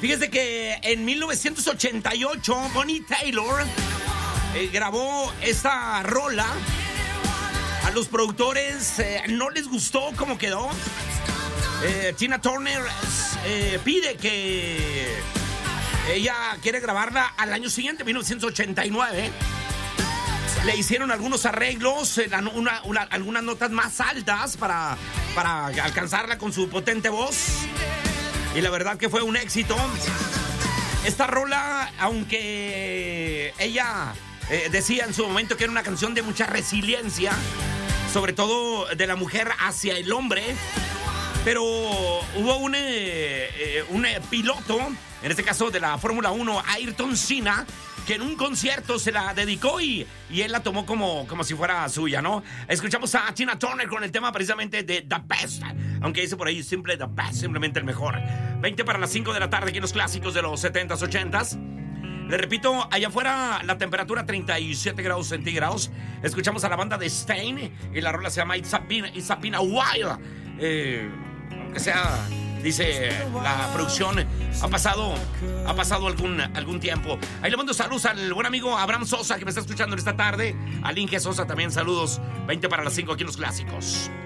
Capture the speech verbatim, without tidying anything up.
Fíjese que en mil novecientos ochenta y ocho Bonnie Taylor eh, grabó esta rola. A los productores eh, no les gustó cómo quedó. Eh, Tina Turner eh, pide que ella quiere grabarla al año siguiente, mil novecientos ochenta y nueve. Le hicieron algunos arreglos, eh, una, una, algunas notas más altas para, para alcanzarla con su potente voz. Y la verdad que fue un éxito. Esta rola, aunque ella eh, decía en su momento que era una canción de mucha resiliencia, sobre todo de la mujer hacia el hombre, pero hubo un, eh, un eh, piloto, en este caso de la Fórmula uno, Ayrton Senna, que en un concierto se la dedicó y, y él la tomó como, como si fuera suya, ¿no? Escuchamos a Tina Turner con el tema precisamente de The Best, aunque dice por ahí simple The Best, simplemente el mejor. veinte para las cinco de la tarde, aquí en los clásicos de los setentas, ochentas. Le repito, allá afuera la temperatura treinta y siete grados centígrados. Escuchamos a la banda de Stain y la rola se llama It's a Been, It's a Been a While. Eh, aunque sea, dice la producción, ha pasado, ha pasado algún, algún tiempo. Ahí le mando saludos al buen amigo Abraham Sosa, que me está escuchando en esta tarde. A Inge Sosa también saludos. veinte para las cinco aquí en los clásicos.